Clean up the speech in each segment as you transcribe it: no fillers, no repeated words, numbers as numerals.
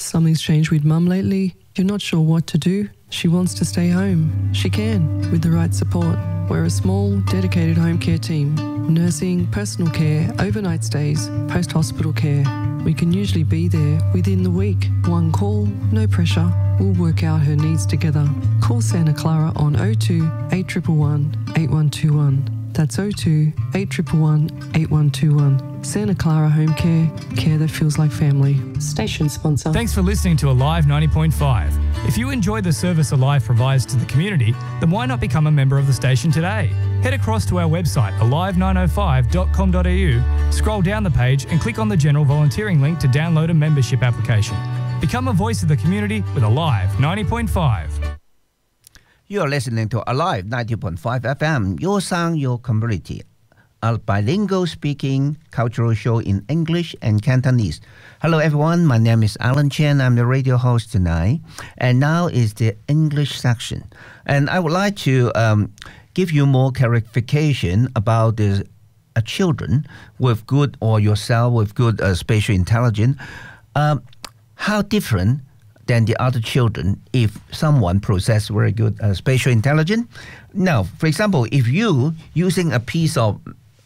Something's changed with Mum lately. You're not sure what to do. She wants to stay home. She can, with the right support. We're a small, dedicated home care team. Nursing, personal care, overnight stays, post-hospital care. We can usually be there within the week. One call, no pressure. We'll work out her needs together. Call Santa Clara on 02 8111 8121. That's 02 8111 8121. Santa Clara Home Care, care that feels like family. Station sponsor. Thanks for listening to Alive 90.5. If you enjoy the service Alive provides to the community, then why not become a member of the station today? Head across to our website, alive905.com.au, scroll down the page and click on the general volunteering link to download a membership application. Become a voice of the community with Alive 90.5. You're listening to Alive 90.5 FM, your sound, your community. A bilingual speaking cultural show in English and Cantonese. Hello everyone, my name is Alan Chen. I'm the radio host tonight. And now is the English section. And I would like to give you more clarification about the children with good, or yourself with good spatial intelligence. How different than the other children if someone possesses very good spatial intelligence. Now, for example, if you using a piece of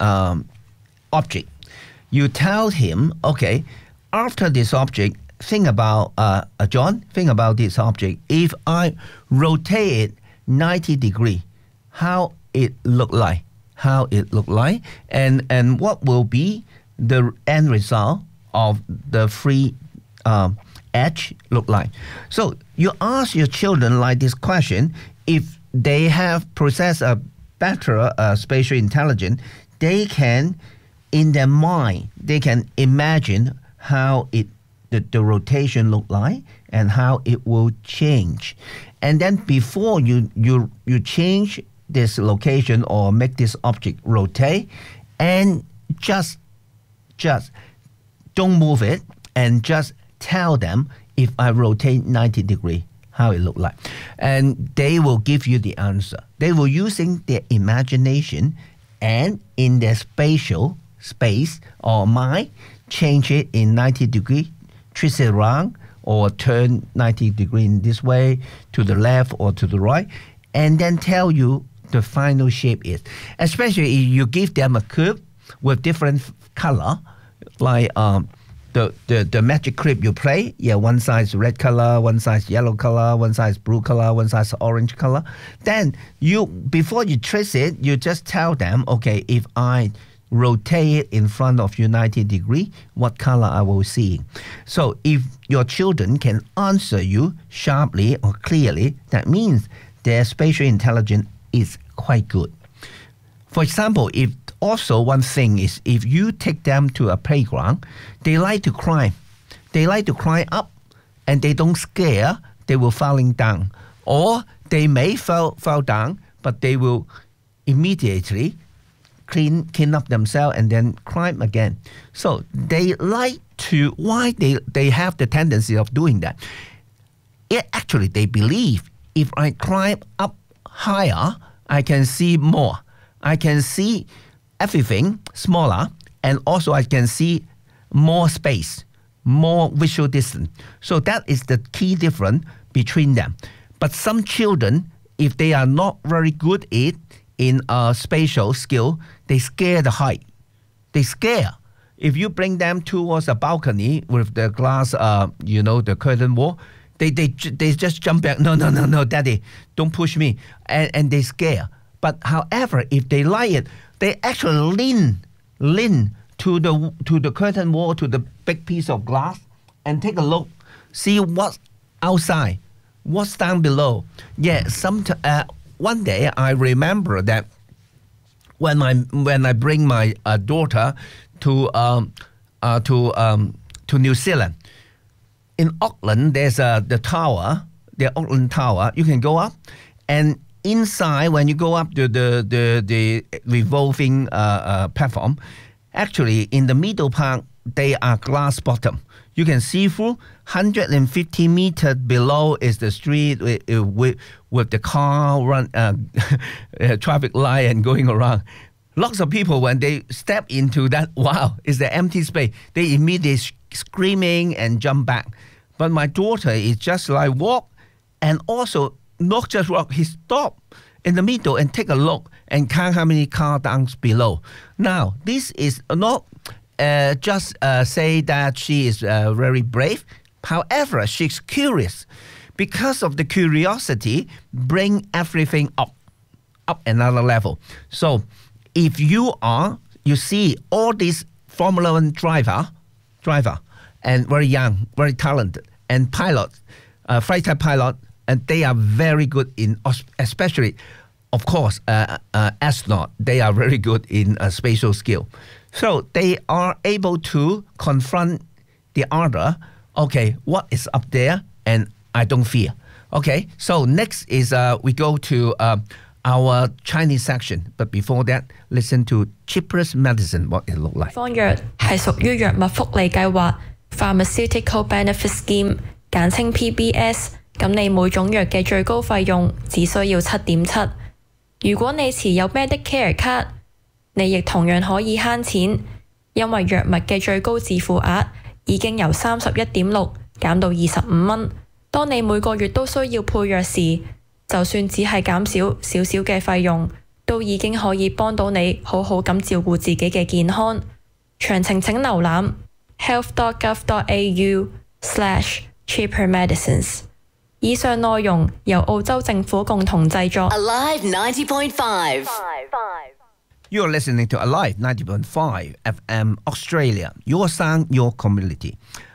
object, you tell him, okay, after this object, think about, John, think about this object. If I rotate it 90 degrees, how it look like? How it look like? And what will be the end result of the free edge look like? So you ask your children like this question. If they have possessed a better spatial intelligence, they can, in their mind, they can imagine how the rotation look like and how it will change. And then before you change this location or make this object rotate, and just don't move it, and just tell them, if I rotate 90 degrees, how it look like. And they will give you the answer. They will using their imagination and in their spatial space or mind, change it in 90 degrees, twist it around, or turn 90 degrees in this way, to the left or to the right, and then tell you the final shape is. Especially if you give them a cube with different color, like the magic crib you play, one side is red color, one side is yellow color, one side is blue color, one side is orange color. Then before you trace it, you just tell them, okay, if I rotate it in front of you 90 degrees, what color I will see. So if your children can answer you sharply or clearly, that means their spatial intelligence is quite good. For example, also one thing is, if you take them to a playground, they like to climb. They like to climb up, and they don't scare they will falling down. Or they may fall down, but they will immediately clean up themselves and then climb again. So they like to, why they have the tendency of doing that? Actually, they believe if I climb up higher, I can see more. I can see everything smaller, and also I can see more space, more visual distance. So that is the key difference between them. But some children, if they are not very good in spatial skill, they scare the height. They scare. If you bring them towards a balcony with the glass, the curtain wall, they just jump back. No, Daddy, don't push me. And they scare. But however, if they like it, they actually lean to the curtain wall, to the big piece of glass, and take a look, see what's outside, what's down below. Yeah, one day I remember that when I bring my daughter to New Zealand, in Auckland there's the Auckland Tower. You can go up, and inside, when you go up to the revolving platform, actually in the middle part, they are glass bottom. You can see through. 150 meters below is the street with the car run traffic light and going around. Lots of people, when they step into that, wow, it's the empty space, they immediately screaming and jump back. But my daughter is just like walk, and also not just walk, he stop in the middle and take a look and count how many cars down below. Now, this is not just say that she is very brave. However, she's curious. Because of the curiosity, bring everything up another level. So, if you see all these Formula One driver, and very young, very talented, and pilots, fighter pilot, and they are very good in, especially, of course, astronaut. They are very good in spatial skill. So they are able to confront the other. Okay, what is up there? And I don't fear. Okay, so next is we go to our Chinese section. But before that, listen to cheapest medicine, what it look like. 方藥係屬於藥物福利計劃 （Pharmaceutical Benefit Scheme），簡稱 PBS。咁你每種藥嘅最高費用只需要7.7。如果你持有 Medicare 卡，你亦同樣可以慳錢，因為藥物嘅最高自付額已經由31.6減到25蚊。當你每個月都需要配藥時，就算只係減少少少嘅費用，都已經可以幫到你好好咁照顧自己嘅健康。詳情請瀏覽 health.gov.au/cheapermedicines。以上內容由澳洲政府共同製作。 Alive 90.5. You're listening to Alive 90.5 FM Australia. Your sound, your community.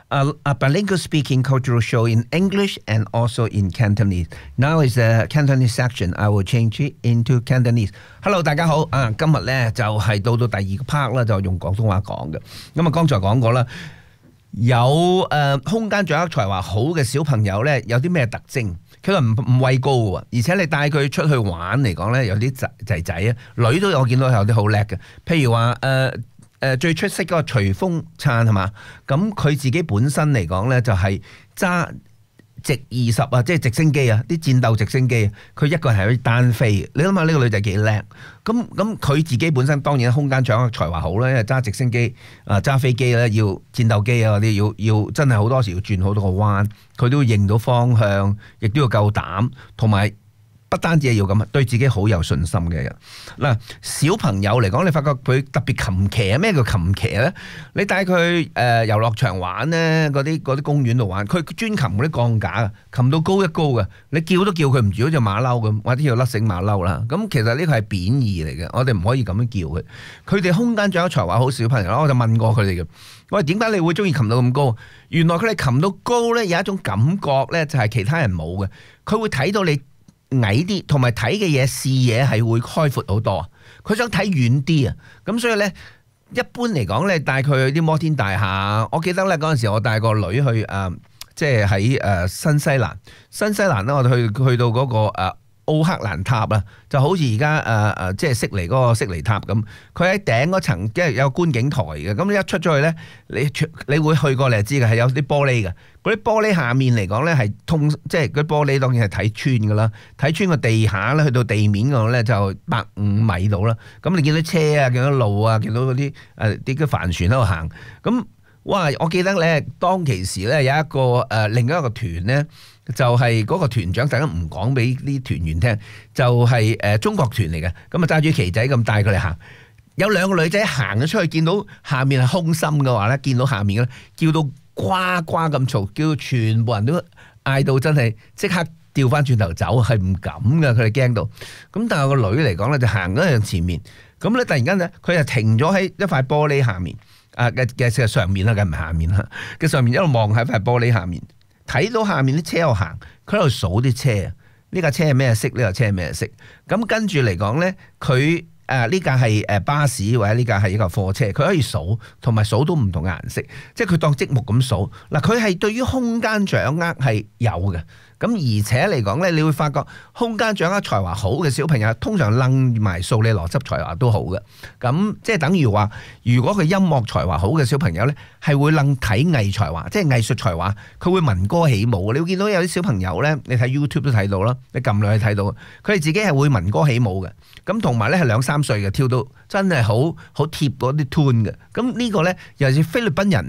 A bilingual speaking cultural show in English and also in Cantonese. Now is the Cantonese section. I will change it into Cantonese. Hello， 大家好。今日咧就係到第二個 part 啦，就用廣東話講嘅。咁剛才講過啦。有空間掌握才華好嘅小朋友咧，有啲咩特徵？佢話唔畏高喎，而且你帶佢出去玩嚟講咧，有啲仔仔啊，女都我見到有啲好叻嘅。譬如話最出色嗰個隨風燦係嘛？咁佢自己本身嚟講咧，就係揸直20啊，即係直升機啊，啲戰鬥直升機，佢一個人係可以單飛嘅。你諗下呢個女仔幾叻？咁佢自己本身當然空間掌握才華好啦，因為揸直升機揸飛機咧，要戰鬥機啊嗰啲要真係好多時要轉好多個彎，佢都要認到方向，亦都要夠膽，同埋不單止係要咁，對自己好有信心嘅人。嗱，小朋友嚟講，你發覺佢特別擒騎啊！咩叫擒騎咧？你帶佢遊樂場玩咧，嗰啲公園度玩，佢專擒嗰啲鋼架啊，擒到高一高嘅，你叫都叫佢唔住，好似馬騮咁，或者叫甩繩馬騮啦。咁其實呢個係貶義嚟嘅，我哋唔可以咁樣叫佢。佢哋空間掌握才華好小朋友，我就問過佢哋嘅，喂，點解你會中意擒到咁高？原來佢哋擒到高咧，有一種感覺咧，就係其他人冇嘅，佢會睇到你矮啲，同埋睇嘅嘢視野係會開闊好多，佢想睇遠啲啊！咁所以咧，一般嚟講咧，帶佢去啲摩天大廈。我記得咧嗰陣時，我帶個女去即係喺新西蘭咧，我哋去到嗰個奧克蘭塔啦，就好似而家即係悉尼嗰個悉尼塔咁。佢喺頂嗰層，即係有觀景台嘅。咁一出咗去咧，你會去過你就知嘅，係有啲玻璃嘅。嗰啲玻璃下面嚟講咧係通，即係嗰啲玻璃當然係睇穿㗎啦。睇穿個地下咧，去到地面嗰度咧就150米度啦。咁你見到車啊，見到路啊，見到嗰啲啲帆船喺度行。咁哇！我記得咧，當其時咧有一個另一個團咧。就係嗰個團長，突然間唔講俾啲團員聽，就係中國團嚟嘅，咁啊揸住旗仔咁帶佢哋行。有兩個女仔行咗出去，見到下面係空心嘅話咧，見到下面咧叫到呱呱咁嘈，叫到全部人都嗌到真係即刻掉翻轉頭走，係唔敢嘅，佢哋驚到。咁但係個女嚟講咧，就行咗向前面，咁咧突然間咧，佢就停咗喺一塊玻璃下面嘅上面啦，梗唔係下面啦嘅上面，一路望喺塊玻璃下面。睇到下面啲車喺度行，佢喺度數啲車，呢架車係咩色？呢架車係咩色？咁跟住嚟講咧，佢呢架係巴士或者呢架係一個貨車，佢可以數，同埋數到唔同嘅顏色，即係佢當積木咁數。嗱，佢係對於空間掌握係有嘅。咁而且嚟講咧，你會發覺空間掌握才華好嘅小朋友，通常楞埋數理邏輯才華都好嘅。咁即係等於話，如果佢音樂才華好嘅小朋友咧，係會楞體藝才華，即係藝術才華，佢會聞歌起舞。你會見到有啲小朋友咧，你睇 YouTube 都睇到啦，你撳落去睇到，佢哋自己係會聞歌起舞嘅。咁同埋咧係2-3歲嘅，跳到真係好貼嗰啲 tune 嘅。咁呢個咧，尤其是菲律賓人咧，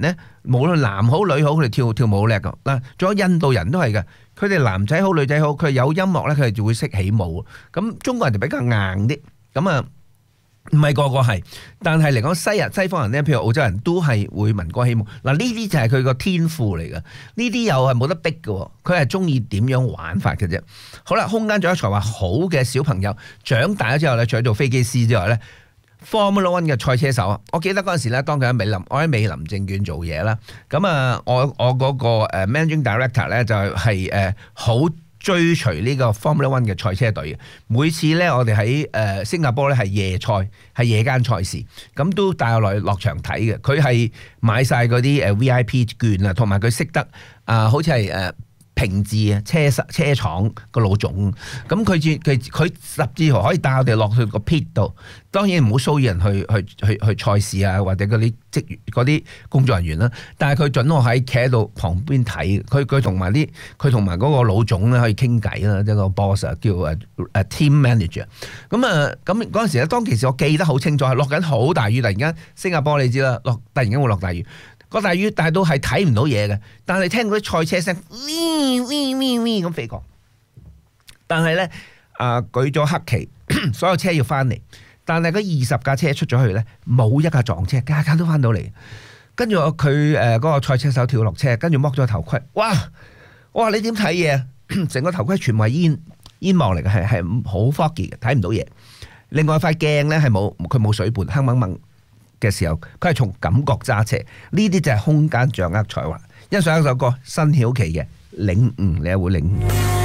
無論男好女好，佢哋跳舞好叻噶。嗱，仲有印度人都係嘅，佢哋男仔好女仔好，佢有音樂咧，佢哋就會識起舞。咁中國人就比較硬啲，咁啊唔係個個係，但係嚟講西方人咧，譬如澳洲人都係會民歌起舞。嗱，呢啲就係佢個天賦嚟嘅，呢啲又係冇得逼嘅，佢係中意點樣玩法嘅啫。好啦，空間掌握才華好嘅小朋友長大咗之後咧，除咗做飛機師之外咧，Formula One 嘅賽車手啊，我記得嗰陣時咧，當佢我喺美林證券做嘢啦，咁啊，我嗰個Managing Director 咧就係好追隨呢個 Formula One 嘅賽車隊嘅。每次咧，我哋喺新加坡咧係夜賽，係夜間賽事，咁都帶我落場睇嘅。佢係買晒嗰啲VIP 券啊，同埋佢識得好似係平治啊車廠個老總，咁佢甚至乎可以帶我哋落去個 pit 度，當然唔好騷擾人去賽事啊，或者嗰啲職員嗰啲工作人員啦。但係佢準我喺企喺度旁邊睇，佢同埋嗰個老總咧可以傾偈啦，一個 boss 叫team manager。咁嗰陣時咧，當其時我記得好清楚，係落緊好大雨，突然間新加坡你知啦，突然間會落大雨。個大雨大到係睇唔到嘢嘅，但係聽嗰啲賽車聲，咁飛過。但係咧，舉咗黑旗，所有車要翻嚟，但係嗰20架車出咗去咧，冇一架撞車，架都翻到嚟。跟住佢嗰個賽車手跳落車，跟住剝咗頭盔，哇！你點睇嘢？成個頭盔全部係煙幕嚟嘅，係好 foggy 嘅，睇唔到嘢。另外塊鏡咧係佢冇水盤，黑掹掹嘅時候，佢係從感覺揸車，呢啲就係空間掌握才華。欣賞一首歌，辛曉琪嘅《領悟》，你會領悟。